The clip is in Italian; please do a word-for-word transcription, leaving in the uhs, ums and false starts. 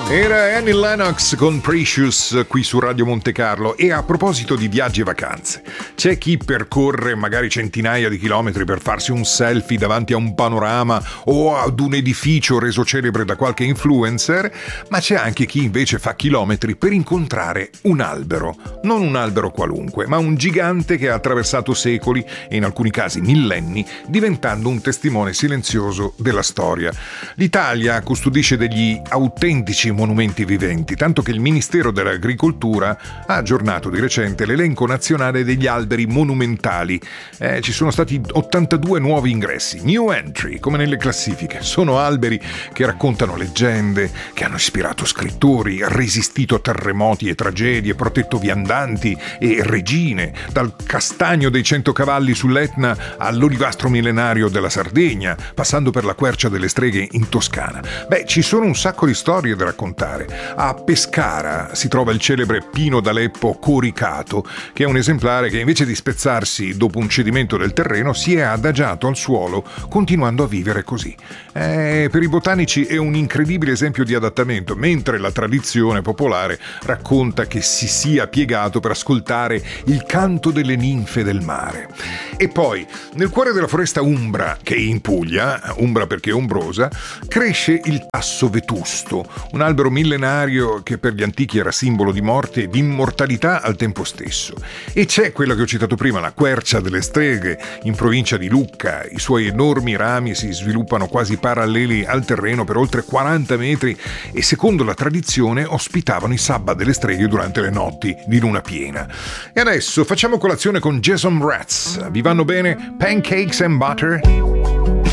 Era Annie Lennox con Precious qui su Radio Monte Carlo. E a proposito di viaggi e vacanze, c'è chi percorre magari centinaia di chilometri per farsi un selfie davanti a un panorama o ad un edificio reso celebre da qualche influencer, ma c'è anche chi invece fa chilometri per incontrare un albero. Non un albero qualunque, ma un gigante che ha attraversato secoli e in alcuni casi millenni, diventando un testimone silenzioso della storia. L'Italia custodisce degli autentici monumenti viventi, tanto che il Ministero dell'Agricoltura ha aggiornato di recente l'elenco nazionale degli alberi monumentali. Eh, ci sono stati ottantadue nuovi ingressi, new entry, come nelle classifiche. Sono alberi che raccontano leggende, che hanno ispirato scrittori, resistito a terremoti e tragedie, protetto viandanti e regine, dal castagno dei cento cavalli sull'Etna all'olivastro millenario della Sardegna, passando per la quercia delle streghe in Toscana. Beh, ci sono un sacco di storie da raccontare. A Pescara si trova il celebre pino d'Aleppo coricato, che è un esemplare che invece di spezzarsi dopo un cedimento del terreno si è adagiato al suolo, continuando a vivere così. Eh, per i botanici è un incredibile esempio di adattamento, mentre la tradizione popolare racconta che si sia piegato per ascoltare il canto delle ninfe del mare. E poi, nel cuore della foresta umbra, che è in Puglia, umbra perché è ombrosa, cresce il tasso vetusto, un albero millenario che per gli antichi era simbolo di morte e di immortalità al tempo stesso. E c'è quella che ho citato prima, la quercia delle streghe, in provincia di Lucca. I suoi enormi rami si sviluppano quasi paralleli al terreno per oltre quaranta metri e, secondo la tradizione, ospitavano i sabbat delle streghe durante le notti di luna piena. E adesso facciamo colazione con Jason Mraz. Vi vanno bene Pancakes and Butter?